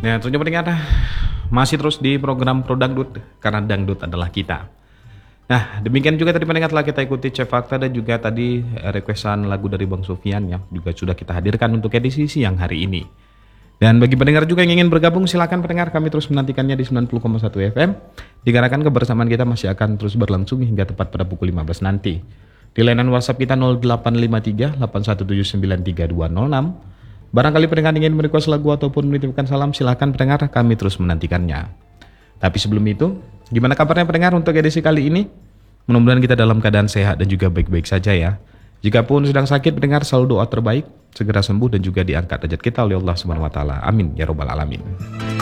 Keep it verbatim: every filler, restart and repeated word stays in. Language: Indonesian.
Ya, tentunya pendengar masih terus di program Pro Dangdut karena dangdut adalah kita. Nah, demikian juga tadi pendengar telah kita ikuti Cek Fakta dan juga tadi requestan lagu dari Bang Sufyan yang juga sudah kita hadirkan untuk edisi siang hari ini. Dan bagi pendengar juga yang ingin bergabung silakan pendengar, kami terus menantikannya di sembilan puluh koma satu F M. Dikarenakan kebersamaan kita masih akan terus berlangsung hingga tepat pada pukul lima belas nanti. Di layanan WhatsApp kita nol delapan lima tiga delapan satu tujuh sembilan tiga dua nol enam. Barangkali pendengar ingin merequest lagu ataupun menitipkan salam, silakan pendengar, kami terus menantikannya. Tapi sebelum itu, gimana kabarnya pendengar untuk edisi kali ini? Mudah-mudahan kita dalam keadaan sehat dan juga baik-baik saja ya. Jikapun sedang sakit pendengar, selalu doa terbaik, segera sembuh dan juga diangkat derajat kita oleh Allah Subhanahu wa taala. Amin ya rabbal alamin.